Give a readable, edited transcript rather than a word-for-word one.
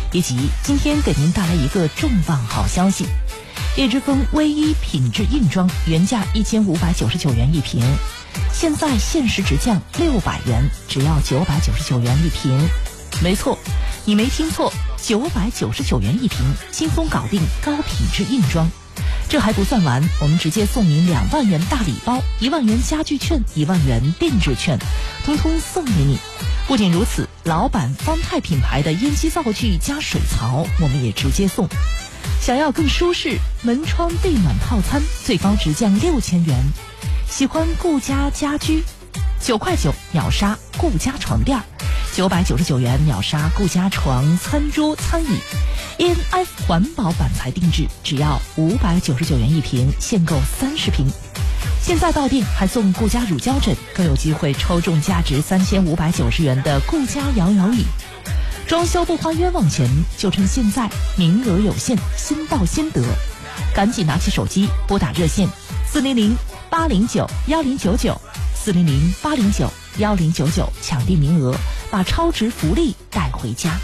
以及今天给您带来一个重磅好消息，叶之峰V1品质硬装原价1599元一瓶，现在限时直降600元，只要999元一瓶。没错，你没听错，999元一瓶，轻松搞定高品质硬装。这还不算完，我们直接送您2万元大礼包，1万元家具券，1万元定制券，通通送给你。不仅如此，老板方太品牌的烟机灶具加水槽我们也直接送。想要更舒适，门窗地暖套餐最高直降6000元。喜欢顾家家居，9块9秒杀顾家床垫，999元秒杀顾家床、餐桌、餐椅。ENF 环保板材定制，只要599元一瓶，限购30瓶。现在到店还送顾家乳胶枕，更有机会抽中价值3590元的顾家摇摇椅。装修不花冤枉钱，就趁现在，名额有限，先到先得。赶紧拿起手机拨打热线400-809-1099，400-809-1099，抢订名额，把超值福利带回家。